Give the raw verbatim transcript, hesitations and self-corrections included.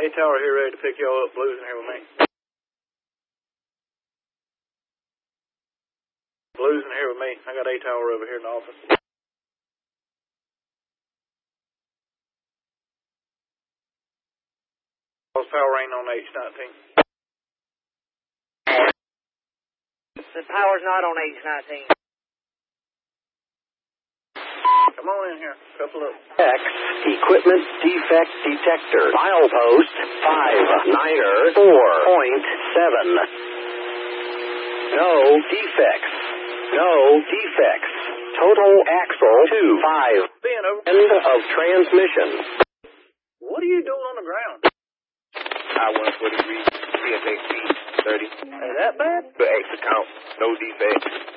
A Tower here ready to pick y'all up. Blues in here with me. Blues in here with me. I got A Tower over here in the office. Power ain't on H nineteen. The power's not on H nineteen. Come on in here. Couple of X equipment defect detector. Milepost five niner four point seven. No defects. No defects. Total axle two five. Being over. End of transmission. What are you doing on the ground? I one forty-three, C S X B thirty. Is that bad? The X account, no defects.